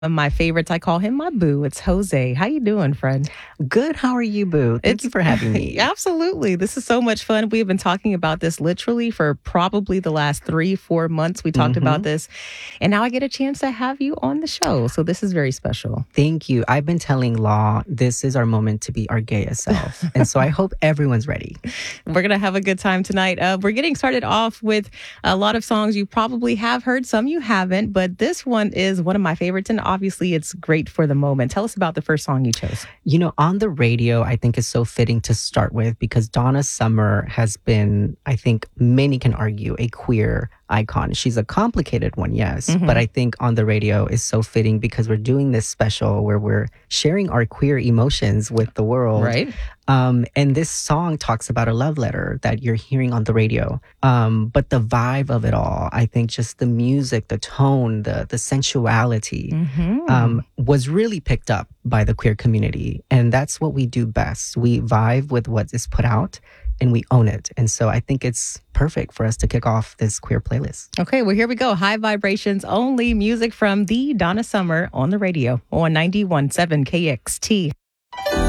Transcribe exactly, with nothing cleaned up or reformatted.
of my favorites. I call him my boo. It's Jose. How you doing, friend? Good. How are you, boo? Thank It's you for having me. Absolutely. This is so much fun. We've been talking about this literally for probably the last three, four months. We talked Mhm. about this, and now I get a chance to have you on the show. So this is very special. Thank you. I've been telling Law this is our moment to be our gayest self. And so I hope everyone's ready. We're going to have a good time tonight. Uh, we're getting started off with a lot of songs you probably have heard, some you haven't, but this one is one of my favorites, and obviously it's great for the moment. Tell us about the first song you chose. You know, on the radio, I think is so fitting to start with because Donna Summer has been, I think many can argue, a queer icon. She's a complicated one, yes, Mhm. but I think on the radio is so fitting because we're doing this special where we're sharing our queer emotions with the world. Right? Um, and this song talks about a love letter that you're hearing on the radio. Um, but the vibe of it all, I think just the music, the tone, the the sensuality, Mhm. um, was really picked up by the queer community. And that's what we do best. We vibe with what is put out and we own it. And so I think it's perfect for us to kick off this queer playlist. Okay, well, here we go. High vibrations only music from the Donna Summer on the radio on ninety-one point seven K X T.